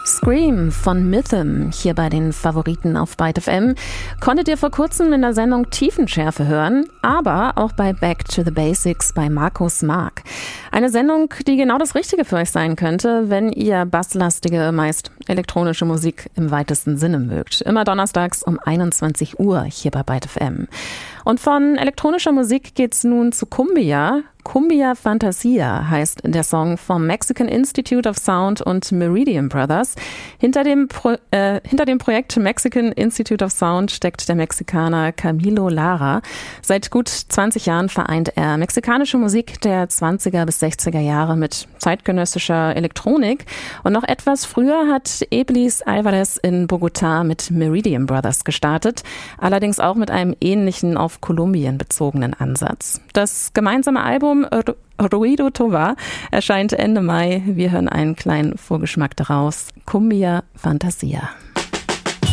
Scream von Mythm hier bei den Favoriten auf Byte FM konntet ihr vor kurzem in der Sendung Tiefenschärfe hören, aber auch bei Back to the Basics bei Markus Mark. Eine Sendung, die genau das Richtige für euch sein könnte, wenn ihr basslastige, meist elektronische Musik im weitesten Sinne mögt. Immer donnerstags um 21 Uhr hier bei Byte FM. Und von elektronischer Musik geht's nun zu Cumbia. Cumbia Fantasia heißt der Song vom Mexican Institute of Sound und Meridian Brothers. Hinter dem Projekt Mexican Institute of Sound steckt der Mexikaner Camilo Lara. Seit gut 20 Jahren vereint er mexikanische Musik der 20er bis 60er Jahre mit zeitgenössischer Elektronik. Und noch etwas früher hat Iblis Alvarez in Bogotá mit Meridian Brothers gestartet, allerdings auch mit einem ähnlichen auf Kolumbien bezogenen Ansatz. Das gemeinsame Album Ruido Tovar erscheint Ende Mai. Wir hören einen kleinen Vorgeschmack daraus. Cumbia Fantasia.